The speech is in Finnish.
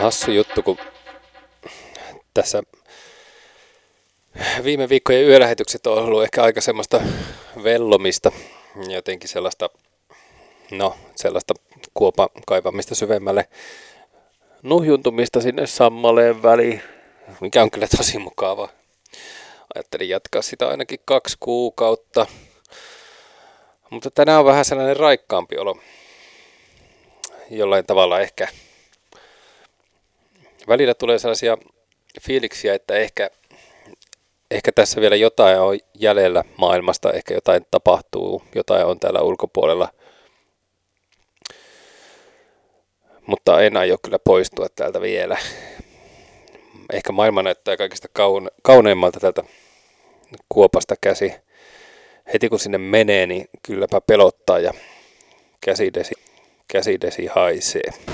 hassu juttu, kun tässä viime viikkojen yölähetykset on ollut ehkä aika semmoista vellomista, jotenkin sellaista kuopan kaivamista syvemmälle, nuhjuntumista sinne sammaleen väliin, mikä on kyllä tosi mukava. Ajattelin jatkaa sitä ainakin 2 kuukautta, mutta tänään on vähän sellainen raikkaampi olo. Jollain tavalla ehkä välillä tulee sellaisia fiiliksiä, että ehkä tässä vielä jotain on jäljellä maailmasta, ehkä jotain tapahtuu, jotain on täällä ulkopuolella. Mutta en aio kyllä poistua täältä vielä. Ehkä maailma näyttää kaikista kauneimmalta täältä kuopasta käsi. Heti kun sinne menee, niin kylläpä pelottaa ja käsidesi haisee.